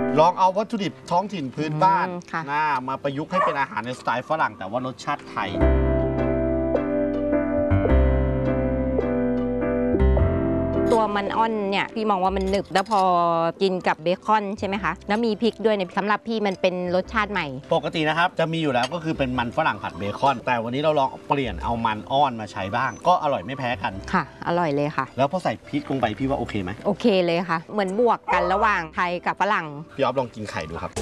ลองเอาวัตถุดิบท้องถิ่นพื้นบ้านมาประยุกต์ให้เป็นอาหารในสไตล์ฝรั่งแต่ว่ารสชาติไทยตัวมันอ่อนเนี่ยพี่มองว่ามันหนึบแล้วพอกินกับเบคอนใช่ไหมคะแล้วมีพริกด้วยเนี่ยสำหรับพี่มันเป็นรสชาติใหม่ปกตินะครับจะมีอยู่แล้วก็คือเป็นมันฝรั่งผัดเบคอนแต่วันนี้เราลองเปลี่ยนเอามันอ่อนมาใช้บ้างก็อร่อยไม่แพ้กันค่ะอร่อยเลยค่ะแล้วพอใส่พริกลงไปพี่ว่าโอเคไหมโอเคเลยค่ะเหมือนบวกกันระหว่างไทยกับฝรั่งพี่ออฟลองกินไข่ดูครับ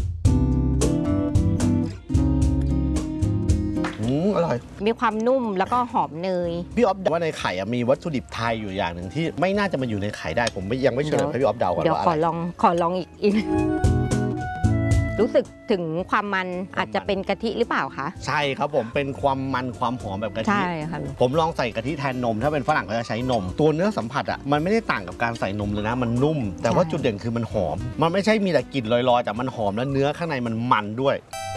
อร่อยมีความนุ่มแล้วก็หอมเนยพี่ออฟว่าในไข่มีวัตถุดิบไทยอยู่อย่างหนึ่งที่ไม่น่าจะมาอยู่ในไข่ได้ผมยังไม่เชื่อให้พี่ออฟเดาก่อนว่าอะไรเดี๋ยวขอลองอีกรู้สึกถึงความมันอาจจะเป็นกะทิหรือเปล่าคะใช่ครับผมเป็นความมันความหอมแบบกะทิใช่ค่ะผมลองใส่กะทิแทนนมถ้าเป็นฝรั่งก็จะใช้นมตัวเนื้อสัมผัสอ่ะมันไม่ได้ต่างกับการใส่นมเลยนะมันนุ่มแต่ว่าจุดเด่นคือมันหอมมันไม่ใช่มีแต่กลิ่นลอยๆแต่มันหอมและเนื้อข้างในมันด้วย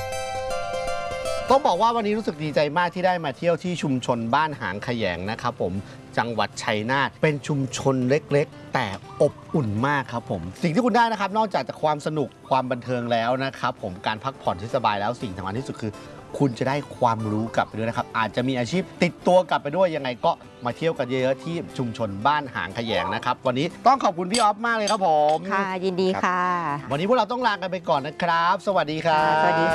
ต้องบอกว่าวันนี้รู้สึกดีใจมากที่ได้มาเที่ยวที่ชุมชนบ้านหางขยงนะครับผมจังหวัดชัยนาทเป็นชุมชนเล็กๆแต่อบอุ่นมากครับผมสิ่งที่คุณได้นะครับนอกจากความสนุกความบันเทิงแล้วนะครับผมการพักผ่อนที่สบายแล้วสิ่งสำคัญที่สุดคือคุณจะได้ความรู้กลับไปด้วยนะครับอาจจะมีอาชีพติดตัวกลับไปด้วยยังไงก็มาเที่ยวกันเยอะๆที่ชุมชนบ้านหางขยงนะครับวันนี้ต้องขอบคุณพี่ออฟมากเลยครับผมค่ะยินดีค่ะวันนี้พวกเราต้องลากันไปก่อนนะครับสวัสดีครับ